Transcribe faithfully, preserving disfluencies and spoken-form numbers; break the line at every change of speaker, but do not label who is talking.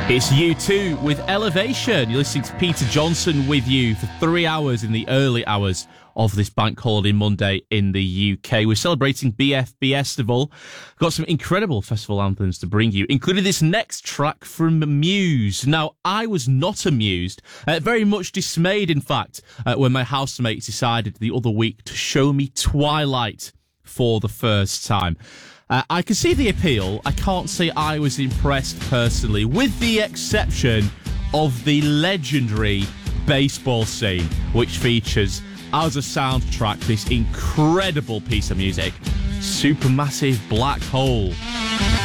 It's U two with Elevation. You're listening to Peter Johnson with you for three hours in the early hours of this bank holiday Monday in the U K. We're celebrating B F B Festival. Got some incredible festival anthems to bring you, including this next track from Muse. Now, I was not amused, uh, very much dismayed, in fact, uh, when my housemates decided the other week to show me Twilight for the first time. Uh, I can see the appeal. I can't say I was impressed personally, with the exception of the legendary baseball scene, which features, as a soundtrack, this incredible piece of music, Supermassive Black Hole.